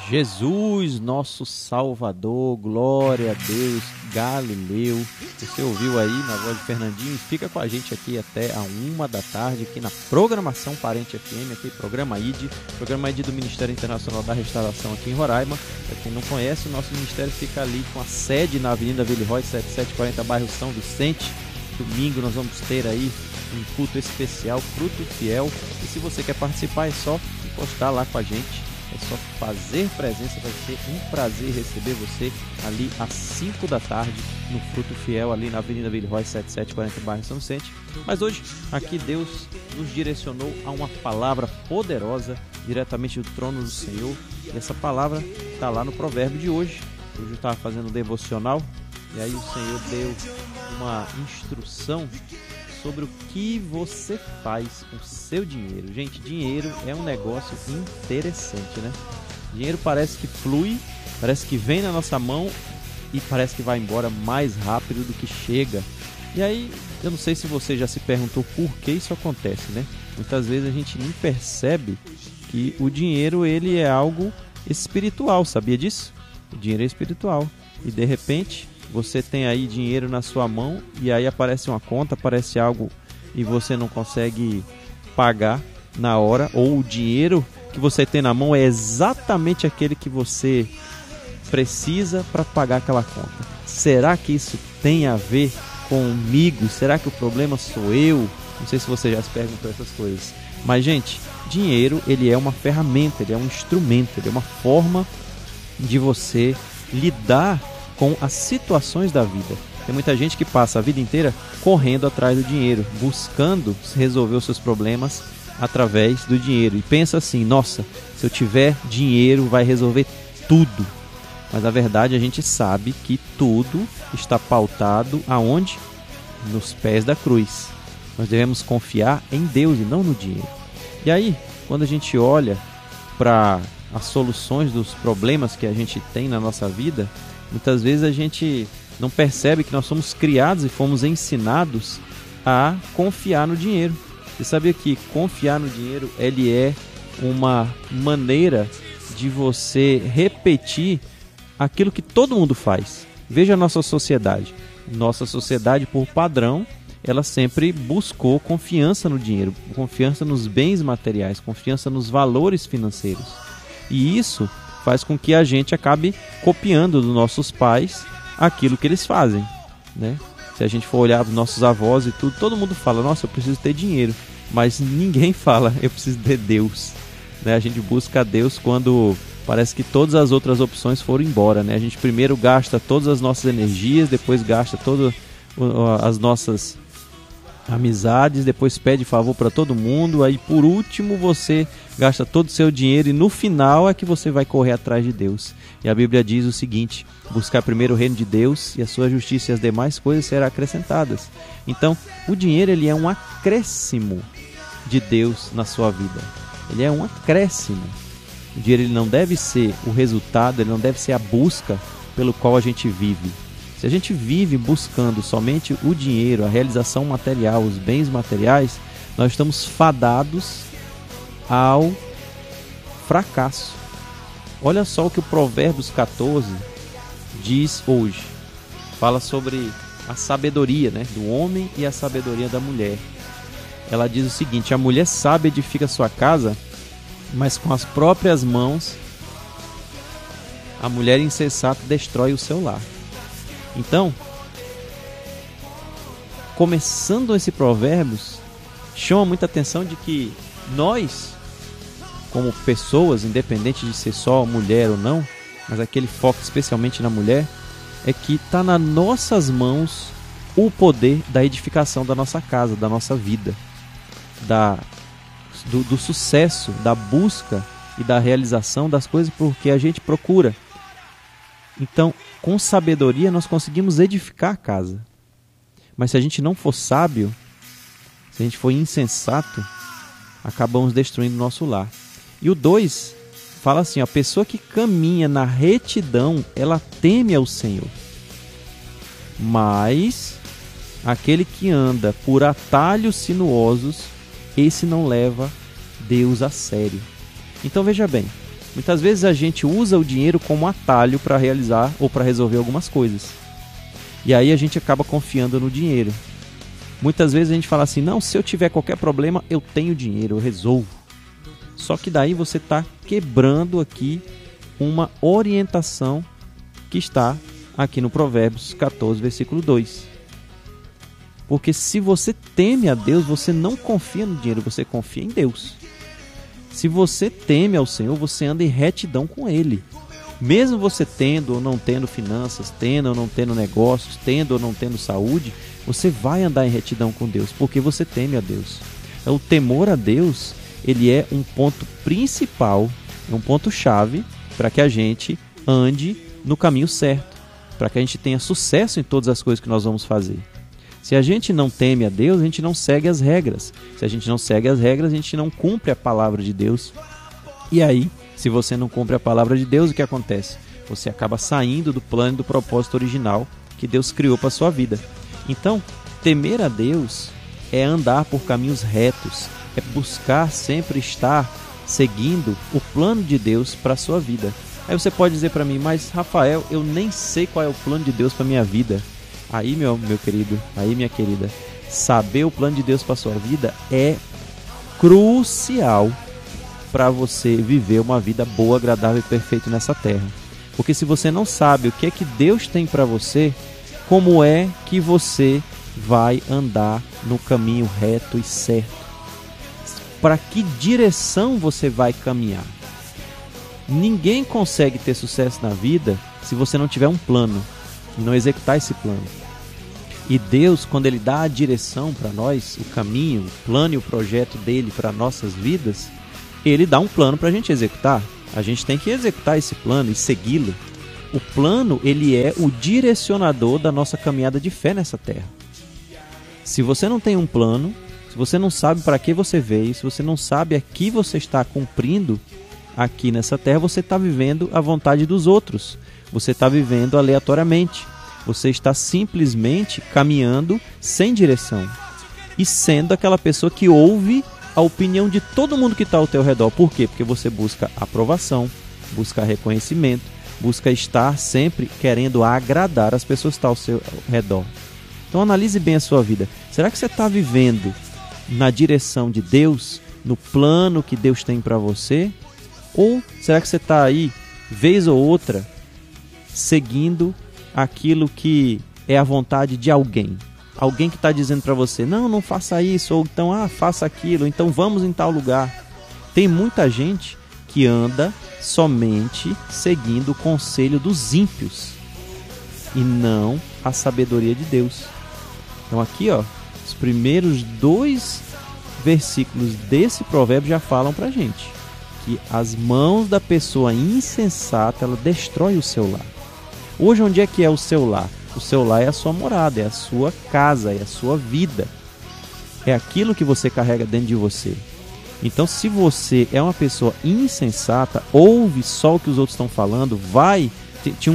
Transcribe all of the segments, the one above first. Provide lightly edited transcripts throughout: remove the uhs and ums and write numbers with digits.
Jesus, nosso Salvador, glória a Deus, Galileu. Você ouviu aí na voz de Fernandinho? Fica com a gente aqui até a 1h da tarde, aqui na programação Parente FM, aqui programa ID do Ministério Internacional da Restauração aqui em Roraima. Para quem não conhece, o nosso ministério fica ali com a sede na Avenida Villeroy, 7740, bairro São Vicente. Domingo nós vamos ter aí um culto especial, Fruto Fiel. E se você quer participar, é só encostar lá com a gente. É só fazer presença, vai ser um prazer receber você ali às 5 da tarde no Fruto Fiel, ali na Avenida Villeroy, 7740, bairro São Vicente. Mas hoje, aqui Deus nos direcionou a uma palavra poderosa, diretamente do trono do Senhor. E essa palavra está lá no provérbio de hoje. Hoje eu estava fazendo um devocional e aí o Senhor deu uma instrução sobre o que você faz com o seu dinheiro. Gente, dinheiro é um negócio interessante, né? Dinheiro parece que flui, parece que vem na nossa mão e parece que vai embora mais rápido do que chega. E aí, eu não sei se você já se perguntou por que isso acontece, né? Muitas vezes a gente nem percebe que o dinheiro, ele é algo espiritual, sabia disso? O dinheiro é espiritual. E de repente você tem aí dinheiro na sua mão e aí aparece uma conta, aparece algo e você não consegue pagar na hora, ou o dinheiro que você tem na mão é exatamente aquele que você precisa para pagar aquela conta. Será que isso tem a ver comigo? Será que o problema sou eu? Não sei se você já se perguntou essas coisas. Mas, gente, dinheiro, ele é uma ferramenta, ele é um instrumento, ele é uma forma de você lidar com as situações da vida. Tem muita gente que passa a vida inteira correndo atrás do dinheiro, buscando resolver os seus problemas através do dinheiro. E pensa assim, nossa, se eu tiver dinheiro vai resolver tudo. Mas na verdade a gente sabe que tudo está pautado aonde? Nos pés da cruz. Nós devemos confiar em Deus e não no dinheiro. E aí, quando a gente olha para as soluções dos problemas que a gente tem na nossa vida, muitas vezes a gente não percebe que nós somos criados e fomos ensinados a confiar no dinheiro. Você sabia que confiar no dinheiro, ele é uma maneira de você repetir aquilo que todo mundo faz. Veja a nossa sociedade. Nossa sociedade, por padrão, ela sempre buscou confiança no dinheiro, confiança nos bens materiais, confiança nos valores financeiros. E isso faz com que a gente acabe copiando dos nossos pais aquilo que eles fazem, né? Se a gente for olhar os nossos avós e tudo, todo mundo fala, nossa, eu preciso ter dinheiro, mas ninguém fala, eu preciso ter Deus, né? A gente busca Deus quando parece que todas as outras opções foram embora, né? A gente primeiro gasta todas as nossas energias, depois gasta todas as nossas amizades, depois pede favor para todo mundo, aí por último você gasta todo o seu dinheiro e no final é que você vai correr atrás de Deus. E a Bíblia diz o seguinte: buscar primeiro o reino de Deus e a sua justiça e as demais coisas serão acrescentadas. Então, o dinheiro, ele é um acréscimo de Deus na sua vida. Ele é um acréscimo. O dinheiro, ele não deve ser o resultado, ele não deve ser a busca pelo qual a gente vive. Se a gente vive buscando somente o dinheiro, a realização material, os bens materiais, nós estamos fadados ao fracasso. Olha só o que o Provérbios 14 diz hoje. Fala sobre a sabedoria, né, do homem e a sabedoria da mulher. Ela diz o seguinte: a mulher sábia edifica sua casa, mas com as próprias mãos a mulher insensata destrói o seu lar. Então, começando esse Provérbios, chama muita atenção de que nós, como pessoas, independente de ser só mulher ou não, mas aquele foco especialmente na mulher, é que está nas nossas mãos o poder da edificação da nossa casa, da nossa vida, do sucesso, da busca e da realização das coisas porque a gente procura. Então, com sabedoria nós conseguimos edificar a casa. Mas se a gente não for sábio, se a gente for insensato, acabamos destruindo o nosso lar. E o 2 fala assim: a pessoa que caminha na retidão, ela teme ao Senhor. Mas aquele que anda por atalhos sinuosos, esse não leva Deus a sério. Então veja bem, Muitas vezes a gente usa o dinheiro como atalho para realizar ou para resolver algumas coisas. E aí a gente acaba confiando no dinheiro. Muitas vezes a gente fala assim, não, se eu tiver qualquer problema, eu tenho dinheiro, eu resolvo. Só que daí você está quebrando aqui uma orientação que está aqui no Provérbios 14, versículo 2. Porque se você teme a Deus, você não confia no dinheiro, você confia em Deus. Se você teme ao Senhor, você anda em retidão com Ele. Mesmo você tendo ou não tendo finanças, tendo ou não tendo negócios, tendo ou não tendo saúde, você vai andar em retidão com Deus, porque você teme a Deus. Então, o temor a Deus, ele é um ponto principal, um ponto-chave para que a gente ande no caminho certo, para que a gente tenha sucesso em todas as coisas que nós vamos fazer. Se a gente não teme a Deus, a gente não segue as regras. Se a gente não segue as regras, a gente não cumpre a palavra de Deus. E aí, se você não cumpre a palavra de Deus, o que acontece? Você acaba saindo do plano e do propósito original que Deus criou para a sua vida. Então, temer a Deus é andar por caminhos retos, é buscar sempre estar seguindo o plano de Deus para a sua vida. Aí você pode dizer para mim, mas Rafael, eu nem sei qual é o plano de Deus para a minha vida. Aí, meu querido, aí, minha querida, saber o plano de Deus para a sua vida é crucial para você viver uma vida boa, agradável e perfeita nessa terra. Porque se você não sabe o que é que Deus tem para você, como é que você vai andar no caminho reto e certo? Para que direção você vai caminhar? Ninguém consegue ter sucesso na vida se você não tiver um plano e não executar esse plano. E Deus, quando Ele dá a direção para nós, o caminho, o plano e o projeto dele para nossas vidas, Ele dá um plano para a gente executar. A gente tem que executar esse plano e segui-lo. O plano, ele é o direcionador da nossa caminhada de fé nessa terra. Se você não tem um plano, se você não sabe para que você veio, se você não sabe a que você está cumprindo aqui nessa terra, você está vivendo a vontade dos outros. Você está vivendo aleatoriamente. Você está simplesmente caminhando sem direção. E sendo aquela pessoa que ouve a opinião de todo mundo que está ao teu redor. Por quê? Porque você busca aprovação, busca reconhecimento, busca estar sempre querendo agradar as pessoas que estão ao seu redor. Então analise bem a sua vida. Será que você está vivendo na direção de Deus, no plano que Deus tem para você? Ou será que você está aí, vez ou outra, seguindo aquilo que é a vontade de alguém? Alguém que está dizendo para você, não faça isso, ou então, faça aquilo, então vamos em tal lugar. Tem muita gente que anda somente seguindo o conselho dos ímpios e não a sabedoria de Deus. Então aqui, os primeiros 2 versículos desse provérbio já falam para a gente que as mãos da pessoa insensata, ela destrói o seu lar. Hoje, onde é que é o seu lar? O seu lar é a sua morada, é a sua casa, é a sua vida. É aquilo que você carrega dentro de você. Então, se você é uma pessoa insensata, ouve só o que os outros estão falando, Tinha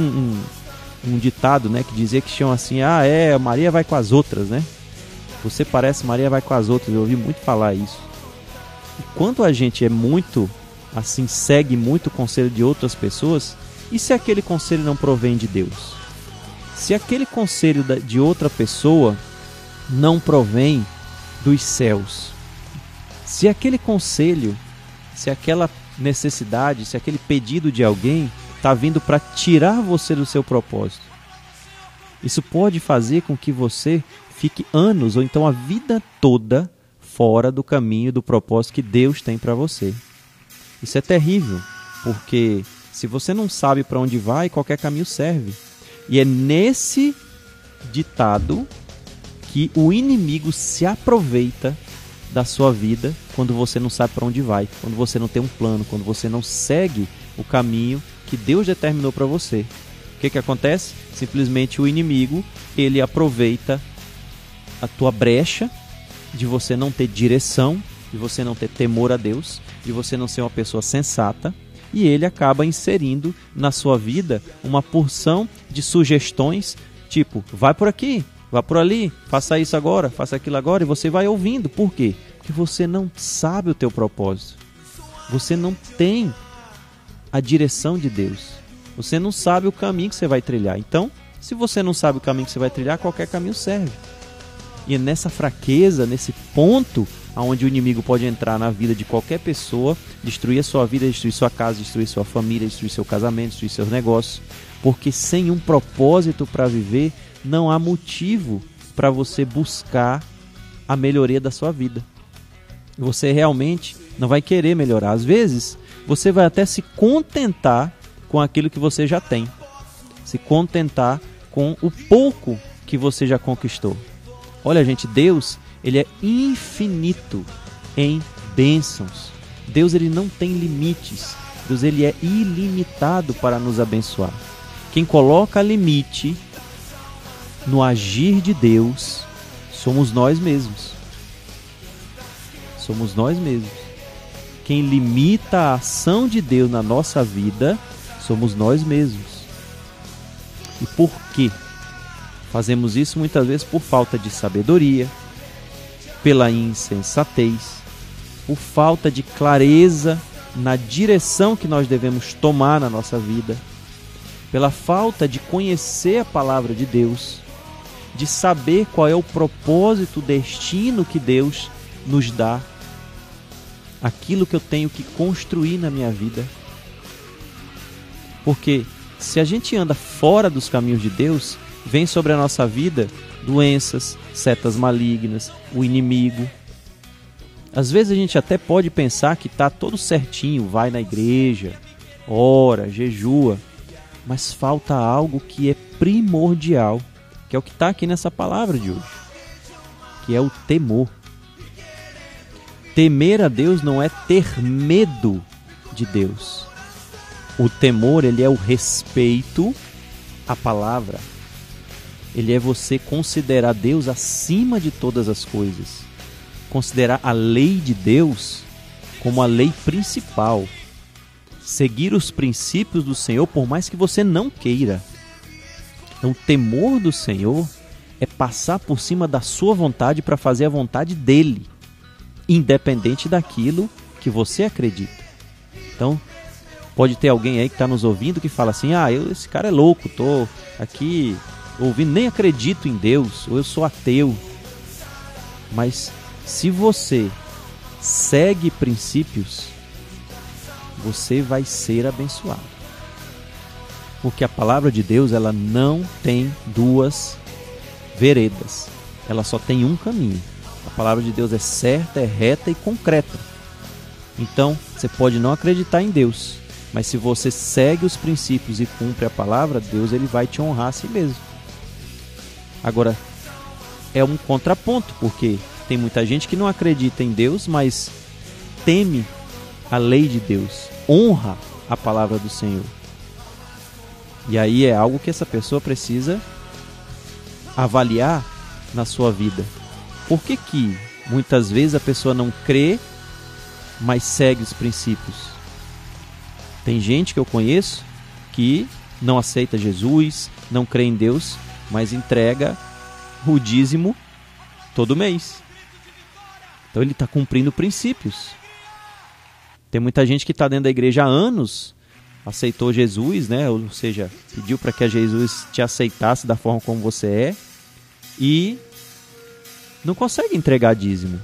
um ditado, né, que dizia que tinham assim, Maria vai com as outras, né? Você parece Maria vai com as outras, eu ouvi muito falar isso. E quando a gente é muito, assim, segue muito o conselho de outras pessoas, e se aquele conselho não provém de Deus? Se aquele conselho de outra pessoa não provém dos céus, se aquele conselho, se aquela necessidade, se aquele pedido de alguém está vindo para tirar você do seu propósito, isso pode fazer com que você fique anos ou então a vida toda fora do caminho, do propósito que Deus tem para você. Isso é terrível, porque se você não sabe para onde vai, qualquer caminho serve. E é nesse ditado que o inimigo se aproveita da sua vida quando você não sabe para onde vai, quando você não tem um plano, quando você não segue o caminho que Deus determinou para você. O que acontece? Simplesmente o inimigo, ele aproveita a tua brecha de você não ter direção, de você não ter temor a Deus, de você não ser uma pessoa sensata, e ele acaba inserindo na sua vida uma porção de sugestões, tipo, vai por aqui, vai por ali, faça isso agora, faça aquilo agora, e você vai ouvindo. Por quê? Porque você não sabe o teu propósito. Você não tem a direção de Deus. Você não sabe o caminho que você vai trilhar. Então, se você não sabe o caminho que você vai trilhar, qualquer caminho serve. E é nessa fraqueza, nesse ponto, onde o inimigo pode entrar na vida de qualquer pessoa, destruir a sua vida, destruir sua casa, destruir sua família, destruir seu casamento, destruir seus negócios. Porque sem um propósito para viver, não há motivo para você buscar a melhoria da sua vida. Você realmente não vai querer melhorar. Às vezes, você vai até se contentar com aquilo que você já tem. Se contentar com o pouco que você já conquistou. Olha, gente, Deus, ele é infinito em bênçãos. Deus, ele não tem limites. Deus, ele é ilimitado para nos abençoar. Quem coloca limite no agir de Deus somos nós mesmos. Somos nós mesmos. Quem limita a ação de Deus na nossa vida somos nós mesmos. E por quê? Fazemos isso muitas vezes por falta de sabedoria, pela insensatez, por falta de clareza na direção que nós devemos tomar na nossa vida, pela falta de conhecer a palavra de Deus, de saber qual é o propósito, o destino que Deus nos dá, aquilo que eu tenho que construir na minha vida. Porque se a gente anda fora dos caminhos de Deus, vem sobre a nossa vida doenças, setas malignas, o inimigo. Às vezes a gente até pode pensar que está todo certinho, vai na igreja, ora, jejua, mas falta algo que é primordial, que é o que está aqui nessa palavra de hoje, que é o temor. Temer a Deus não é ter medo de Deus. O temor, ele é o respeito à palavra. Ele é você considerar Deus acima de todas as coisas. Considerar a lei de Deus como a lei principal. Seguir os princípios do Senhor por mais que você não queira. Então, o temor do Senhor é passar por cima da sua vontade para fazer a vontade dele, independente daquilo que você acredita. Então, pode ter alguém aí que está nos ouvindo que fala assim: esse cara é louco, estou aqui ouvindo, nem acredito em Deus, ou eu sou ateu. Mas se você segue princípios, você vai ser abençoado. Porque a palavra de Deus, ela não tem duas veredas, ela só tem um caminho. A palavra de Deus é certa, é reta e concreta. Então, você pode não acreditar em Deus, mas se você segue os princípios e cumpre a palavra, Deus, ele vai te honrar a si mesmo. Agora, é um contraponto, porque tem muita gente que não acredita em Deus, mas teme a lei de Deus, honra a palavra do Senhor. E aí é algo que essa pessoa precisa avaliar na sua vida. Por que muitas vezes a pessoa não crê, mas segue os princípios? Tem gente que eu conheço que não aceita Jesus, não crê em Deus, mas entrega o dízimo todo mês. Então ele está cumprindo princípios. Tem muita gente que está dentro da igreja há anos, aceitou Jesus, né? Ou seja, pediu para que Jesus te aceitasse da forma como você é, e não consegue entregar dízimo.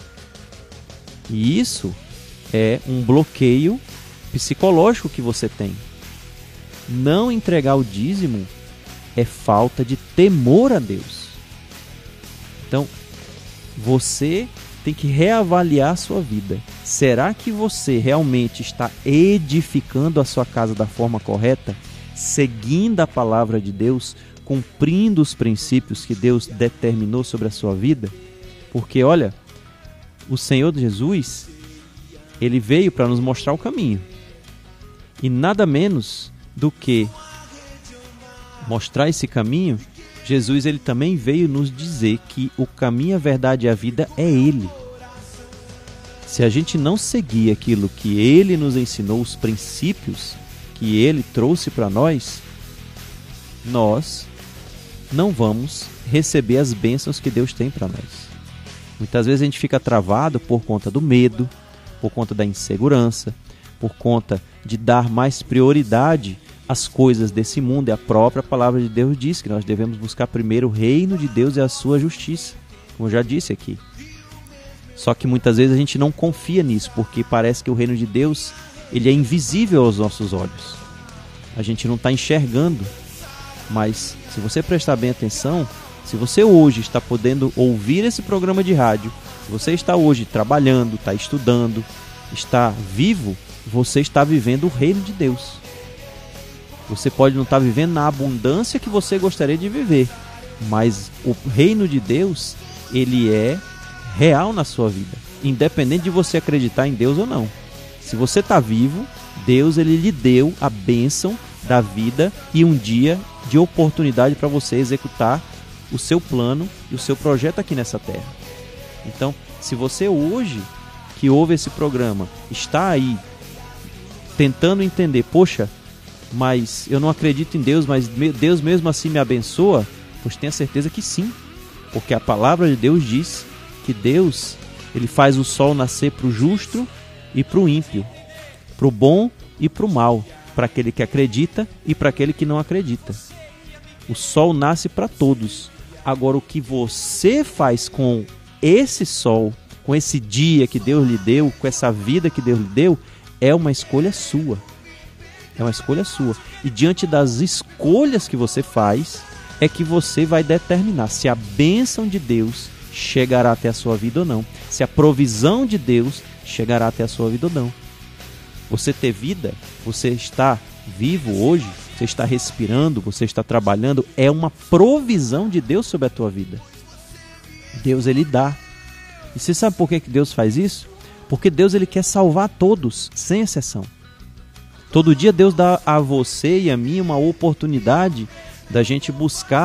E isso é um bloqueio psicológico que você tem. Não entregar o dízimo é falta de temor a Deus. Então, você tem que reavaliar a sua vida. Será que você realmente está edificando a sua casa da forma correta? Seguindo a palavra de Deus? Cumprindo os princípios que Deus determinou sobre a sua vida? Porque, olha, o Senhor Jesus, ele veio para nos mostrar o caminho. E nada menos do que mostrar esse caminho, Jesus, ele também veio nos dizer que o caminho, a verdade e a vida é Ele. Se a gente não seguir aquilo que Ele nos ensinou, os princípios que Ele trouxe para nós, nós não vamos receber as bênçãos que Deus tem para nós. Muitas vezes a gente fica travado por conta do medo, por conta da insegurança, por conta de dar mais prioridade às coisas desse mundo. E a própria palavra de Deus diz que nós devemos buscar primeiro o reino de Deus e a sua justiça, como eu já disse aqui. Só que muitas vezes a gente não confia nisso, porque parece que o reino de Deus ele é invisível aos nossos olhos. A gente não está enxergando. Mas se você prestar bem atenção, se você hoje está podendo ouvir esse programa de rádio, se você está hoje trabalhando, está estudando, está vivo, você está vivendo o reino de Deus. Você pode não estar vivendo na abundância que você gostaria de viver, mas o reino de Deus, ele é real na sua vida, independente de você acreditar em Deus ou não. Se você está vivo, Deus ele lhe deu a bênção da vida e um dia de oportunidade para você executar o seu plano e o seu projeto aqui nessa terra. Então, se você hoje, que ouve esse programa, está aí tentando entender, poxa, mas eu não acredito em Deus, mas Deus mesmo assim me abençoa, pois tenha certeza que sim, porque a palavra de Deus diz que Deus ele faz o sol nascer para o justo e para o ímpio, para o bom e para o mal, para aquele que acredita e para aquele que não acredita. O sol nasce para todos. Agora, o que você faz com esse sol, com esse dia que Deus lhe deu, com essa vida que Deus lhe deu, é uma escolha sua. É uma escolha sua. E diante das escolhas que você faz, é que você vai determinar se a bênção de Deus chegará até a sua vida ou não. Se a provisão de Deus chegará até a sua vida ou não. Você ter vida, você está vivo hoje, você está respirando, você está trabalhando, é uma provisão de Deus sobre a tua vida. Deus ele dá. E você sabe por que Deus faz isso? Porque Deus ele quer salvar todos, sem exceção. Todo dia Deus dá a você e a mim uma oportunidade da gente buscar